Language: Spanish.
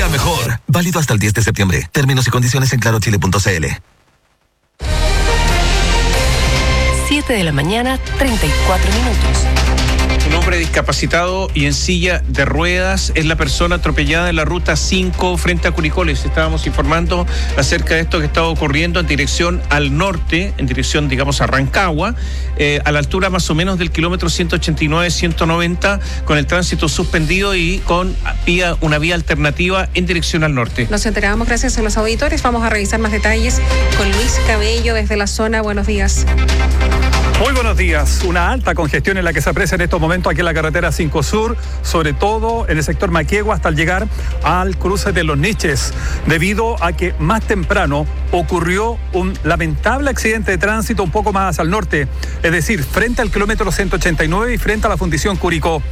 Llega mejor. Válido hasta el 10 de septiembre. Términos y condiciones en clarochile.cl. 7 de la mañana, 34 minutos. Un hombre discapacitado y en silla de ruedas es la persona atropellada en la ruta 5 frente a Curicoles. Estábamos informando acerca de esto que estaba ocurriendo en dirección al norte, en dirección, digamos, a Rancagua, a la altura más o menos del kilómetro 189-190, con el tránsito suspendido y con una vía alternativa en dirección al norte. Nos enterábamos gracias a los auditores. Vamos a revisar más detalles con Luis Cabello desde la zona. Buenos días. Muy buenos días. Una alta congestión en la que se aprecia en estos momentos aquí en la carretera 5 Sur, sobre todo en el sector Maquiegua hasta el llegar al cruce de Los Niches, debido a que más temprano ocurrió un lamentable accidente de tránsito un poco más al norte, es decir, frente al kilómetro 189 y frente a la fundición Curicó.